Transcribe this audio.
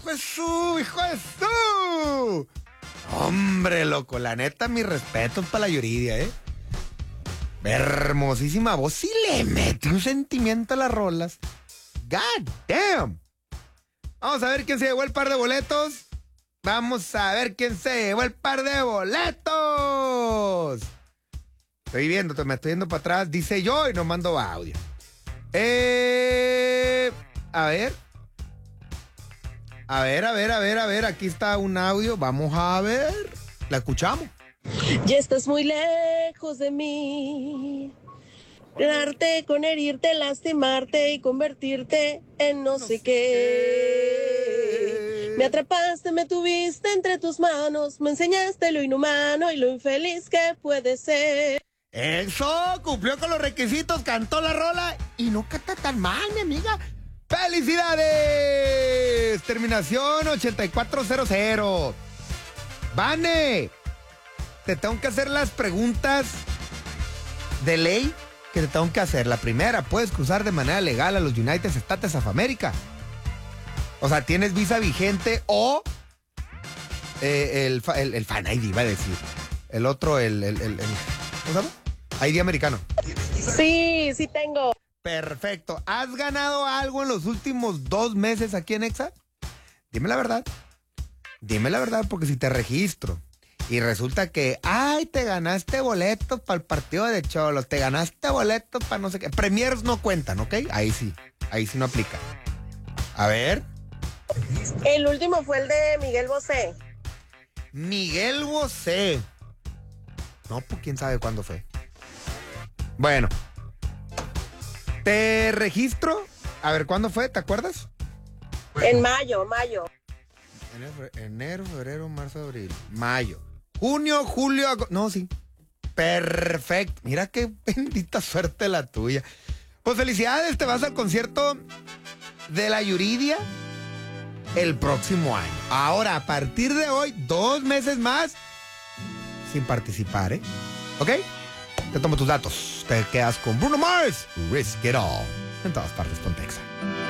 hijo de su, hijo de su. Hombre, loco, la neta, mis respetos para la Yuridia, ¿eh? Hermosísima voz. Sí le mete un sentimiento a las rolas. God damn. Vamos a ver quién se llevó el par de boletos. Vamos a ver quién se llevó el par de boletos. Me estoy yendo para atrás. Dice yo y no mando audio. A ver. Aquí está un audio. Vamos a ver. La escuchamos. Ya estás muy lejos de mí. Quedarte con herirte, lastimarte y convertirte en no sé qué. Me atrapaste, me tuviste entre tus manos, me enseñaste lo inhumano y lo infeliz que puede ser. Eso, cumplió con los requisitos, cantó la rola y no canta tan mal, mi amiga. ¡Felicidades! Terminación 8400. Vane, te tengo que hacer las preguntas de ley que te tengo que hacer. La primera, ¿puedes cruzar de manera legal a los United States of America? O sea, ¿tienes visa vigente o el fan ID, iba a decir? El otro, ¿cómo se llama? ID americano. Sí tengo. Perfecto. ¿Has ganado algo en los últimos 2 meses aquí en Exa? Dime la verdad. Dime la verdad, porque si te registro y resulta que, te ganaste boletos para el partido de Cholos, te ganaste boletos para no sé qué. Premiers no cuentan, ¿ok? Ahí sí no aplica. A ver. El último fue el de Miguel Bosé. Miguel Bosé. No, pues quién sabe cuándo fue. Bueno. Te registro. A ver, ¿cuándo fue? ¿Te acuerdas? En mayo. Enero, febrero, marzo, abril. Mayo. Junio, julio, agosto. No, sí. Perfecto. Mira qué bendita suerte la tuya. Pues felicidades, te vas al concierto de la Yuridia el próximo año. Ahora, a partir de hoy, 2 meses más sin participar, ¿eh? ¿Ok? Te tomo tus datos. Te quedas con Bruno Mars. Risk It All. En todas partes con Texas.